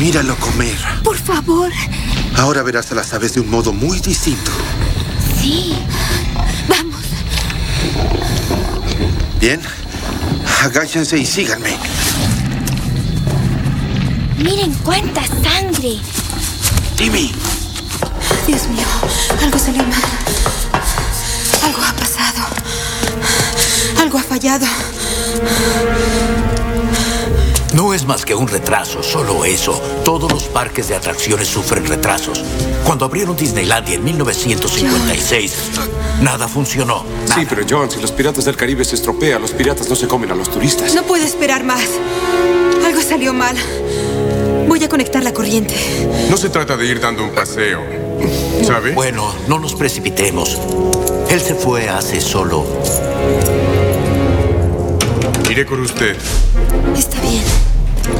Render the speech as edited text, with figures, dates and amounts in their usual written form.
Míralo comer. Por favor. Ahora verás a las aves de un modo muy distinto. Sí. Vamos. Bien. Agáchense y síganme. Miren cuánta sangre. Timmy. Dios mío, algo salió mal. Algo ha pasado. Algo ha fallado. No es más que un retraso, solo eso. Todos los parques de atracciones sufren retrasos. Cuando abrieron Disneylandia en 1956, nada funcionó. Nada. Sí, pero John, si los piratas del Caribe se estropean, los piratas no se comen a los turistas. No puedo esperar más. Algo salió mal. Voy a conectar la corriente. No se trata de ir dando un paseo, ¿sabe? Bueno, no nos precipitemos. Él se fue hace solo... Iré con usted. Está bien.